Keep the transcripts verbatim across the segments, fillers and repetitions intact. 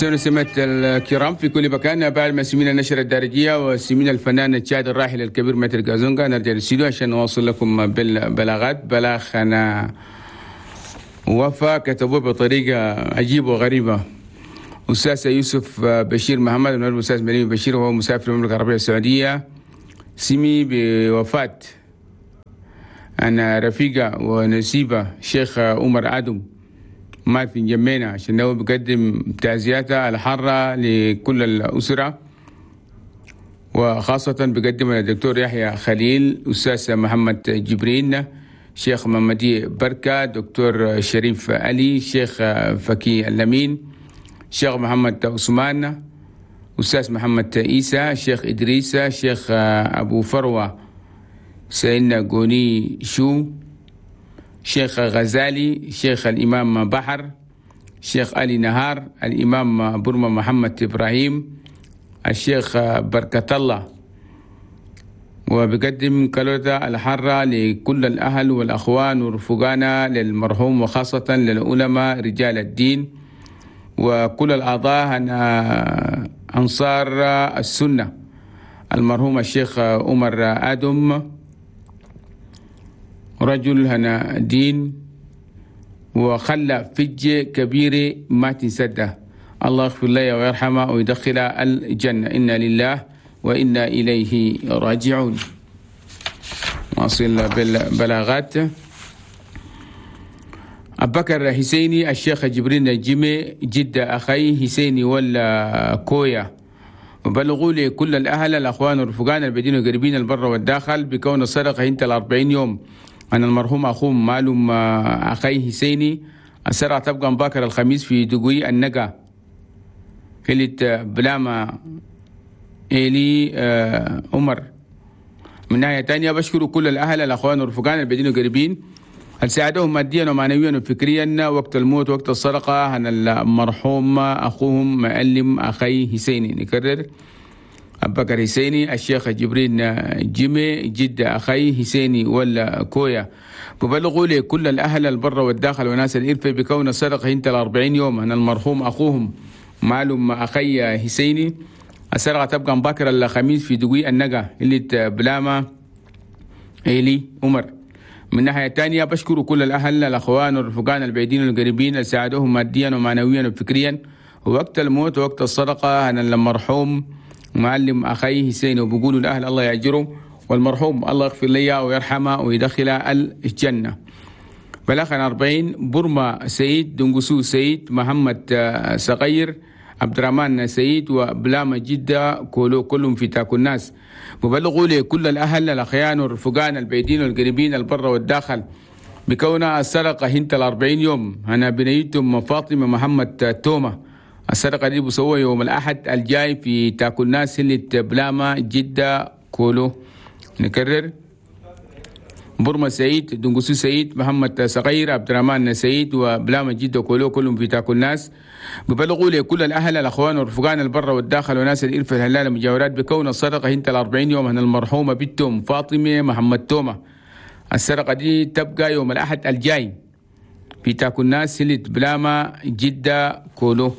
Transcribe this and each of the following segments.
مستمعينا سمعت الكرام في كل مكان، بعد ما سمينا النشرة الدارجية وسمينا الفنان التشاد الراحل الكبير متر كازونغا، نرجع للاستديو عشان نواصل لكم بالبلاغات. بلاغنا وفاة كتبوه بطريقة عجيبة وغريبة. أستاذ يوسف بشير محمد من الأستاذ مريم بشير وهو مسافر في المملكة العربية السعودية سمي بوفاة أنا رفيقة ونسيبة شيخ عمر آدم مات في جمينا، عشان هو بيقدم تعزياته الحارة لكل الأسرة، وخاصة بقدم الدكتور يحيى خليل، أستاذ محمد جبرين، شيخ محمدي بركة، دكتور شريف علي، شيخ فكي اللمين، شيخ محمد عثمان، أستاذ محمد عيسى، شيخ إدريس، شيخ أبو فروة سيدنا قوني شو، شيخ غزالي، شيخ الإمام بحر، شيخ علي نهار، الإمام برمة محمد إبراهيم، الشيخ بركة الله. وبقدم كلوته الحارة لكل الأهل والأخوان ورفقانا للمرحوم، وخاصة للعلماء رجال الدين وكل الأعضاء أنصار السنة. المرحوم الشيخ عمر آدم رجل هنا دين وخلى فج كبير ما تنسده، الله يغفر له ويرحمه ويدخل الجنة، إنا لله وإنا إليه راجعون. واصل بالبلاغات. أبو بكر حسيني الشيخ جبرين الجمي جدة أخي حسيني ولا كويا، وبلغوا لي كل الأهل الأخوان والرفقان البدين والقريبين البر والداخل بكون الصدقة انت الأربعين يوم أن المرحوم أخوهم معلوم أخي حسيني. السرعة تبقى مباكر الخميس في دقوي النقا هلت بلاما إلي عمر. من ناحية تانية بشكر كل الأهل الأخوان والرفقان البدين والقريبين ساعدوهم ماديا ومعنويا وفكريا وقت الموت وقت السرقة عن المرحوم أخوهم معلم أخي حسيني. نكرر: أبو بكر حسيني الشيخ جبرين جيمي جدة أخي حسيني ولا كويا، ببلغوا لي كل الأهل البر والداخل وناس الإرفة بكون السرقة انت الأربعين يوم عن المرحوم أخوهم معلوم أخي حسيني. السرقة تبقى مباكر الخميس في دقوي النقا اللي بلاما إلي عمر. من ناحية تانية بشكر كل الأهل الأخوان والرفقان البعيدين والقريبين اللي ساعدوهم ماديا ومعنويا وفكريا ووقت الموت ووقت الصدقة عن المرحوم معلم أخي حسين، وبقولوا الأهل الله يعجره والمرحوم الله يغفر ليه ويرحمه ويدخل الجنة. بلغنا أربعين برما سيد، دنقسو سيد، محمد صغير، عبد الرحمن سيد، وبلام جدة كلو كلهم في تاكو الناس. ببلغوا لي كل الأهل الأخيان والرفقان البعيدين والقريبين البر والداخل بكون السرقة هنت الأربعين يوم أنا بنيتم فاطمة محمد تومة. السرقة دي بسوى يوم الأحد الجاي في تاكو الناس اللي بلاما جدة كولو. نكرر: برما سعيد، دنقسو سعيد، محمد صغير، عبد الرحمن سعيد، وبلاما جدة كولو كلهم في تاكو الناس. ببلغوا لي كل الأهل الأخوان والرفقان البر والداخل وناس الإرفة الهلال المجاورات بكون السرقة انت الأربعين يوم عن المرحومة بنتهم فاطمة محمد تومة. السرقة دي تبقى يوم الأحد الجاي في تاكو الناس اللي بلاما جدة كولو.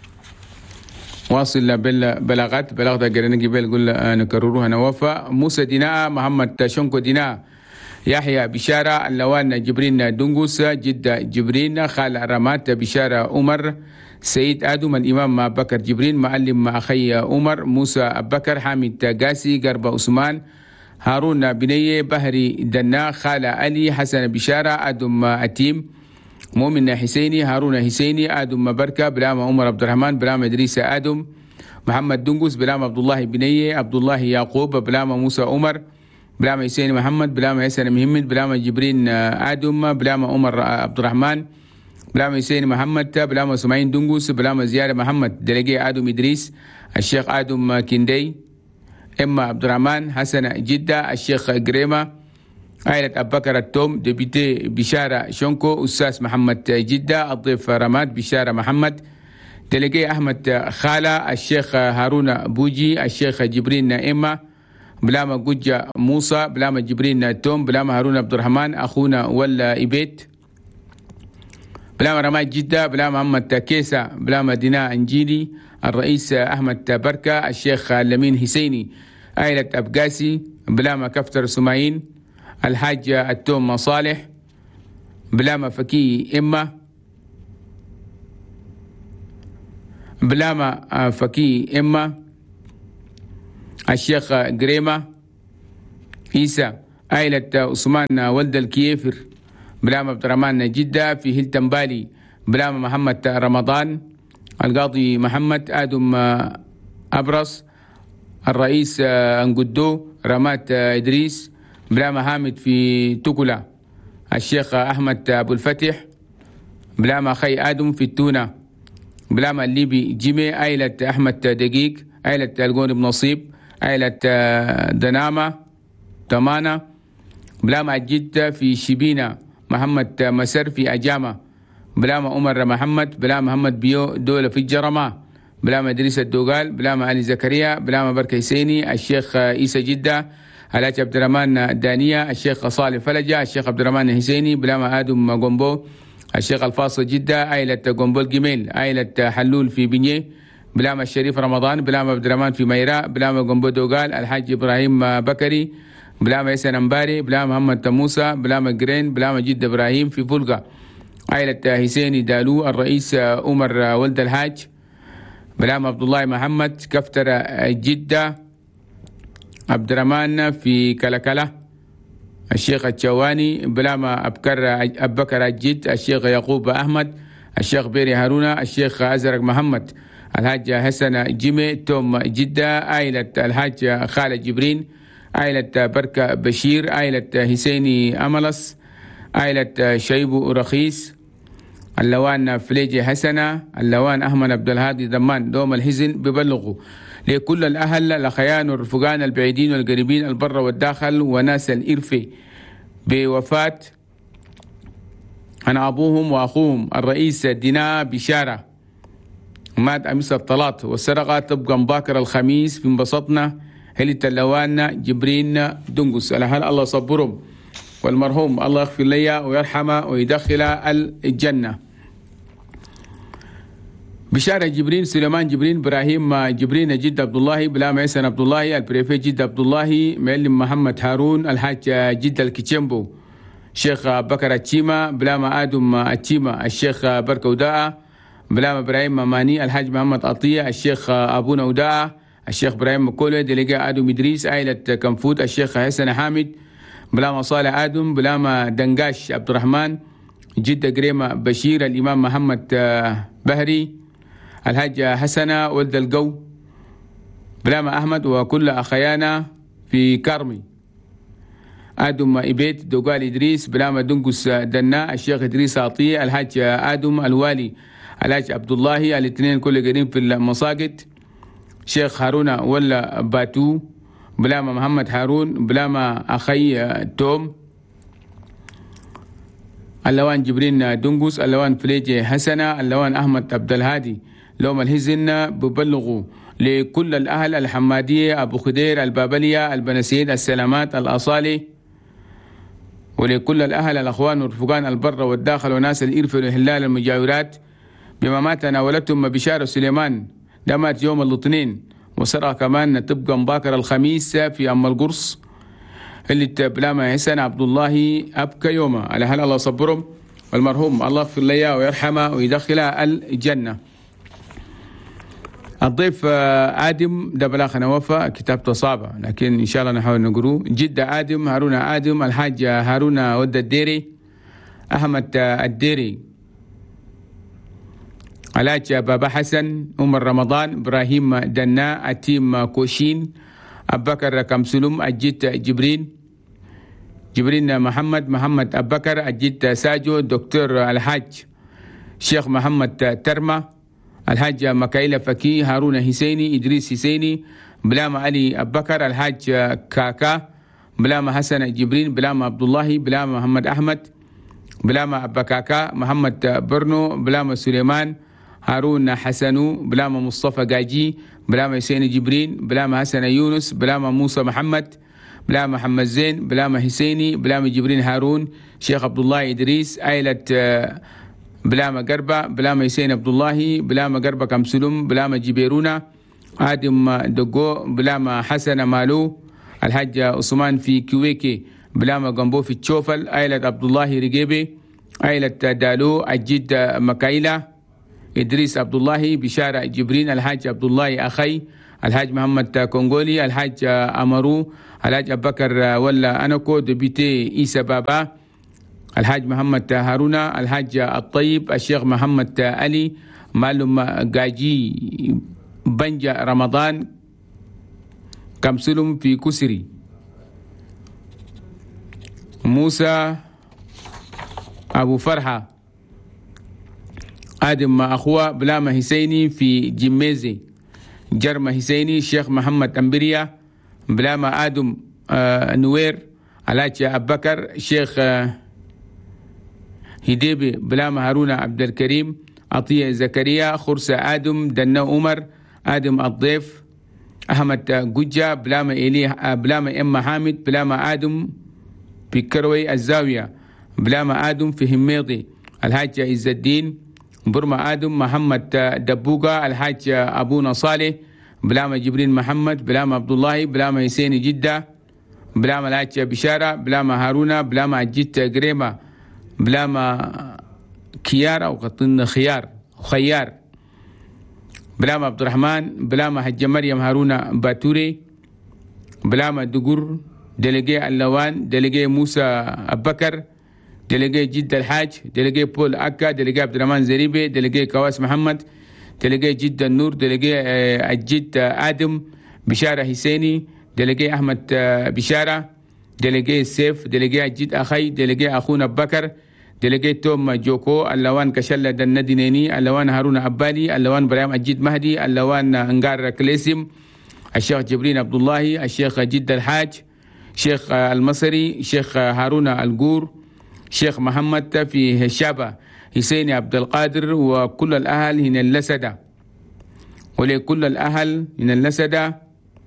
واصل بالبلاغات. بلاغ ده قرينا قبل قل نكرروها نوفى. موسى ديناء، محمد شنكو ديناء، يحيى بشارة، اللوان جبرين دنقوس، جدة جبرين، خال رمات بشارة عمر، سيد آدم، الإمام أبو بكر جبرين، معلم أخي عمر، موسى أبو بكر، حامد قاسي، قرب عثمان، هارون بنية، بهري دنا، خال علي، حسن بشارة، آدم أتيم، مؤمن حسيني، هارون حسيني، آدم بركة، بلام عمر عبد الرحمن، بلام إدريس آدم، محمد دنقوس، بلام عبد الله بنية، عبد الله يعقوب، بلام موسى عمر، بلام حسين محمد، بلام حسن محمد، بلام جبرين آدم، بلام عمر عبد الرحمن، بلام حسين محمد، بلام سمعين دنقوس، بلام زيادة محمد، دلقي آدم إدريس، الشيخ آدم كندي، إما عبد الرحمن، حسن جدة، الشيخ قريمة، عائلة أبو بكر التوم، دبيتي بشارة شنكو، أستاذ محمد جدة، الضيف رماد بشارة محمد، دلقي أحمد خالة، الشيخ هارون بوجي، الشيخ جبرين إما، بلام قجة موسى، بلام جبرين توم، بلام هارون عبد الرحمن، أخونا ولا إبيت، بلام رماد جدة، بلام محمد كيسة، بلام ديناء انجيلي، الرئيس احمد بركة، الشيخ لمين حسيني، عائلة ابقاسي، بلام كفتر سمايين، الحاج التوم صالح، بلام فكي اما، بلام فكي اما، الشيخ قريمة عيسى، عائلة عثمان ولد الكيفر، بلام عبد الرحمن جدة في هيلتون بالي، بلام محمد رمضان، القاضي محمد آدم أبرص، الرئيس انقدو، رمات إدريس، بلام حامد في تكلا، الشيخ أحمد أبو الفتح، بلام أخي آدم في التونة، بلام الليبي جيمي، عائلة أحمد دقيق، عائلة القون بن نصيب، عائلة دنامة تمانة، بلام الجدة في شبينة، محمد مسر في أجامة، بلام عمر محمد، بلام محمد بيو دولة في الجرماء، بلام إدريس الدوغال، بلام علي زكريا، بلام بركة حسيني، الشيخ عيسى جدة، الحاج عبد الرحمن الدانية، الشيخ صالح فلجة، الشيخ عبد الرحمن حسيني، بلام آدم قنبو، الشيخ الفاصل جدة، عائلة قنبو الجميل، عائلة حلول في بنيه، بلام الشريف رمضان، بلام عبد الرحمن في ميراء، بلام قنبو دوغال، الحاج إبراهيم بكري، بلام يسن أمباري، بلام محمد موسى، بلام جرين، بلام جد إبراهيم في فلقة، عائلة حسيني دالو، الرئيس عمر ولد الحاج، بلام عبد الله محمد كفتر جدة، عبد الرحمن في كلكلة، الشيخ الشواني، بلام أبكر أبكر الجد، الشيخ يعقوب أحمد، الشيخ بيري هارون، الشيخ أزرق محمد، الحاج حسن جيمي توم جدة، عائلة الحاج خالد جبرين، عائلة بركة بشير، عائلة حسيني أملس، عائلة شيبو رخيص، اللوان فليجي حسنة، اللوان أحمد عبد الهادي دمان، دوم الحزن ببلغوا لكل الأهل الأخيان والرفقان البعيدين والقريبين البر والداخل وناس الإرفي بوفاة أنا أبوهم وأخوهم الرئيس دينا بشارة، مات أمس الطلاط، والسرقة تبقى مباكر الخميس في انبسطنا هلة اللوان جبرين دنقس، الأهل الله صبرهم، والمرحوم الله يغفر لي ويرحمه ويدخل الجنة. بشارة جبرين سليمان جبرين إبراهيم جبرين جد عبد الله، بلام عيسى عبد الله، البريفي جد عبد الله، معلم محمد هارون، الحاج جد الكيتشمبو، شيخ بكر التشيما، بلام آدم التشيما، الشيخ بركة وداء، بلام إبراهيم ماماني، الحاج محمد عطية، الشيخ أبونا وداء، الشيخ إبراهيم مكولة، دلقاء آدم إدريس، عائلة كنفوت، الشيخ حسن حامد، بلام صالح آدم، بلام دنقاش عبد الرحمن، جدة قريمة بشير، الإمام محمد بهري، الحاج حسنة ولد القو، بلام أحمد وكل أخيانا في كارمي، آدم إبيت دوغال إدريس، بلام دنقس دنا، الشيخ إدريس عطية، الحاج آدم الوالي، الحاج عبد الله، الاثنين كل قريب في المساقط، شيخ هارون ولا باتو، بلام محمد هارون، بلام أخي توم، اللوان جبرين دنقس، اللوان فليجي حسنة، اللوان أحمد عبد الهادي، لوم الهزن ببلغوا لكل الأهل الحمادية، أبو خدير، البابلية، البنسيد، السلامات، الأصالي، ولكل الأهل الأخوان والرفقان البر والداخل وناس الإرف والهلال المجاورات بما ما تناولتهم بشارة سليمان دامت يوم الاثنين، وسرى كمان تبقى مباكر الخميس في أم القرص اللي بلام حسن عبد الله أبكى يومه، على هل الله صبرهم، والمرحوم الله يغفر له ويرحمه ويدخل الجنة. الضيف آدم ده بلاغ نوفى كتابته صعبة لكن إن شاء الله نحاول نقروه. جدة آدم، هارون آدم، الحاج هارون ود الديري، أحمد الديري، الحاج بابا حسن، عمر رمضان، إبراهيم دنا، أتيم كوشين، أبو بكر كمسلوم، الجد جبرين جبرين محمد محمد أبو بكر، الجد ساجو، الدكتور الحاج شيخ محمد ترمة، الحاج مكايلة فكي، هارون حسيني، إدريس حسيني، بلام علي أبو بكر، الحاج كاكا، بلام حسن جبرين، بلام عبد الله، بلام محمد أحمد، بلام أبا كاكا، محمد برنو، بلام سليمان، هارون حسنو، بلام مصطفى قاجي، بلام حسين جبرين، بلام حسن يونس، بلام موسى محمد، بلام محمد زين، بلام حسيني، بلام جبرين هارون، شيخ عبد الله إدريس، عائلة بلامة قربة، بلامة حسين عبد الله، بلامة قربة كمسلم، بلامة جبيرونا، آدم دقو، بلامة حسن مالو، الحاج عثمان في كويكي، بلامة قنبو في التشوفل، عائلة عبد الله رقيبي، عائلة دالو الجد مكايلة، إدريس عبد الله، بشارة جبرين، الحاج عبد الله أخي، الحاج محمد كونغولي، الحاج أمرو، الحاج أبو بكر ولا أنكو دبيتي إيسا بابا، الحاج محمد هارون، الحاج الطيب، الشيخ محمد علي، معلم قاجي بنجا رمضان كمسلم في كسري، موسى أبو فرحة، آدم أخوة، بلامة حسيني في جميزي، جرمة حسيني، الشيخ محمد أمبريا، بلامة آدم آه نوير، الحاج أبو بكر، الشيخ آه هديبي، بلامة هارون عبد الكريم، عطية زكريا، خرسة آدم، دنا عمر، آدم الضيف، أحمد جوجا، بلامة إلي، بلامة إما حامد، بلامة آدم في كروي الزاوية، بلامة آدم في هميضي، الحاج عز الدين، برما آدم، محمد دبوقة، الحاج أبونا صالح، بلامة جبرين محمد، بلامة عبد الله، بلامة حسين جدة، بلامة الحاج بشارة، بلامة هارون، بلامة عجيت قريمة، بلامة كيار أو قطن خيار خيار، بلامة عبد الرحمن، بلامة حج مريم هارون باتوري، بلامة دقور، دلقي اللوان، دلقي موسى أبو بكر، دلقي جد الحاج، دلقي بول أكا، دلقي عبد الرحمن زريبي، دلقي كواس محمد، دلقي جد النور، دلقي الجد آدم، بشارة حسيني، دلقي أحمد بشارة، دلقي السيف، دلقي الجد أخي، دلقي أخونا أبو بكر، دلقي توم جوكو، اللوان كشلة دندنيني، اللوان هارون عبالي، اللوان بريام الجد مهدي، اللوان انقار كليسم، الشيخ جبرين عبد الله، الشيخ جد الحاج، شيخ المصري، شيخ هارون القور، شيخ محمد في هشابة، حسين عبد القادر، وكل الأهل هنا اللسدة، ولكل الأهل هنا اللسدة،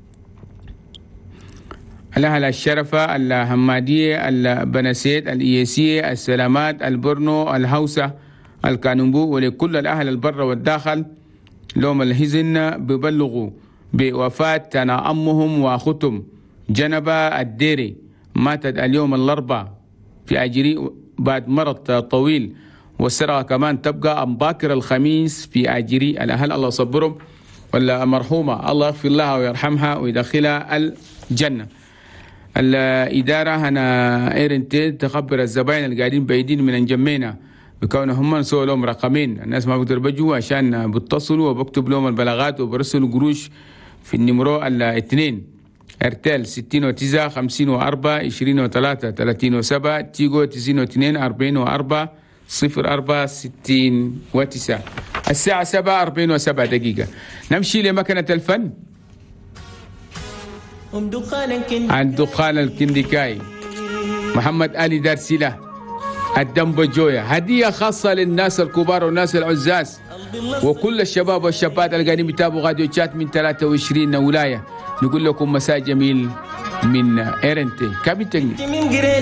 الأهل الشرفة، الحمادية، البنسيت، الإيسية، السلامات، البرنو، الهوسة، الكانومبو، ولكل الأهل البر والداخل لهم الهزن ببلغوا بوفاة تناأمهم وأخوتهم جنبة الديري، ماتت اليوم الأربعاء في أجري بعد مرض طويل، والسرقة كمان تبقى أم باكر الخميس في أجري. الأهل الله صبرهم، والمرحومة الله يغفر لها ويرحمها ويدخلها الجنة. الإدارة هنا إيرنتي تخبر الزبائن اللي قاعدين بعيدين من جمينا بكونهم نسوا لهم رقمين، الناس ما بيقدروا بيجوا عشان بيتصلوا وبكتب لهم البلاغات وبرسلوا قروش في النمرو الاثنين ارتل ستين وتسعة خمسين وأربعة عشرين وثلاثة ثلاثين وسبعة، تيجو تسعين واثنين أربعين وأربعة صفر أربعة ستين وتسعة. الساعة سبعة أربعين وسبعة دقيقة. نمشي لمكنة الفن عن دخان الكندكاي محمد علي دارسيلة الدمبجوية، هدية خاصة للناس الكبار والناس العزاز وكل الشباب والشابات اللي قاعدين بيتابعوا راديو تشات من ثلاثة وعشرين ولاية. نقول لكم مساء جميل من إيرنتي كابتن.